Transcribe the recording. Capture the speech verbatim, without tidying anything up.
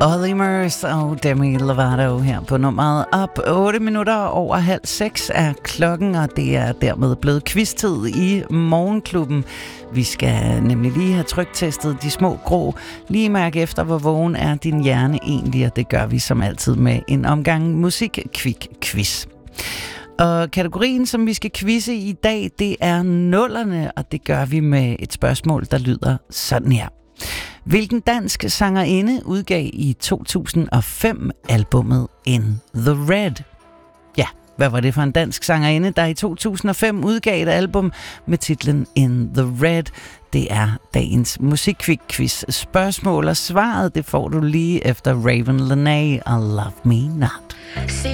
Olimers og Demi Lovato her på nummeret op. otte minutter over halv seks er klokken, og det er dermed blevet quiz-tid i Morgenklubben. Vi skal nemlig lige have tryktestet de små grå. Lige mærke efter, hvor vågen er din hjerne egentlig, og det gør vi som altid med en omgang musik-kvik-quiz. Og kategorien, som vi skal quizze i dag, det er nullerne, og det gør vi med et spørgsmål, der lyder sådan her. Hvilken dansk sangerinde udgav i to tusind og fem albummet In The Red? Ja, hvad var det for en dansk sangerinde, der i to tusind og fem udgav et album med titlen In The Red? Det er dagens musikquiz spørgsmål, og svaret det får du lige efter Raven Lenae og Love Me Not.